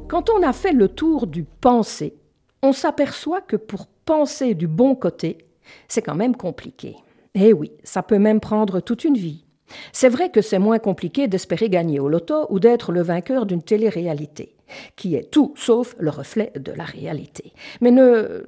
Quand on a fait le tour du penser, on s'aperçoit que pour penser du bon côté, c'est quand même compliqué. Eh oui, ça peut même prendre toute une vie. C'est vrai que c'est moins compliqué d'espérer gagner au loto ou d'être le vainqueur d'une télé-réalité, qui est tout sauf le reflet de la réalité. Mais ne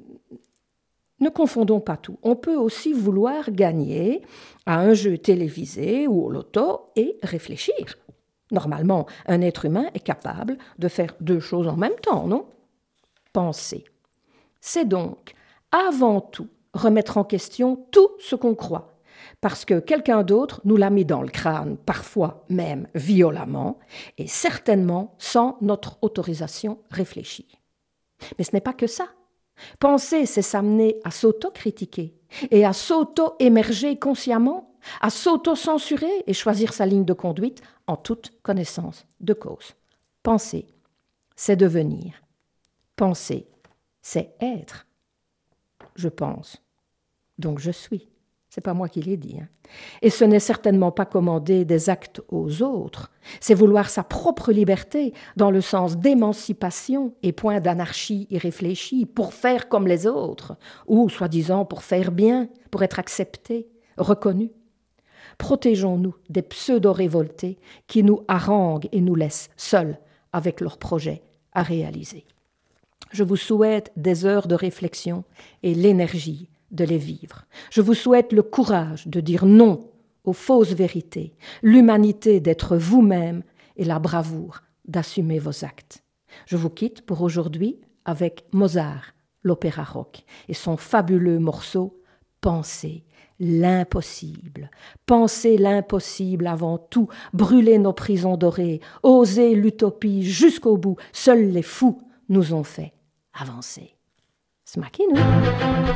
confondons pas tout. On peut aussi vouloir gagner à un jeu télévisé ou au loto et réfléchir. Normalement, un être humain est capable de faire deux choses en même temps, non ? Penser. C'est donc, avant tout, remettre en question tout ce qu'on croit, parce que quelqu'un d'autre nous l'a mis dans le crâne, parfois même violemment, et certainement sans notre autorisation réfléchie. Mais ce n'est pas que ça. Penser, c'est s'amener à s'auto-critiquer et à s'auto-émerger consciemment, à s'auto-censurer et choisir sa ligne de conduite en toute connaissance de cause. Penser, c'est devenir. Penser, c'est être. Je pense, donc je suis. C'est pas moi qui l'ai dit. Et ce n'est certainement pas commander des actes aux autres. C'est vouloir sa propre liberté dans le sens d'émancipation et point d'anarchie irréfléchie pour faire comme les autres ou, soi-disant, pour faire bien, pour être accepté, reconnu. Protégeons-nous des pseudo-révoltés qui nous haranguent et nous laissent seuls avec leurs projets à réaliser. Je vous souhaite des heures de réflexion et l'énergie de les vivre. Je vous souhaite le courage de dire non aux fausses vérités, l'humanité d'être vous-même et la bravoure d'assumer vos actes. Je vous quitte pour aujourd'hui avec Mozart, l'opéra rock, et son fabuleux morceau « Penser l'impossible ». Penser l'impossible avant tout, brûler nos prisons dorées, oser l'utopie jusqu'au bout. Seuls les fous nous ont fait avancer. Smaky, nous.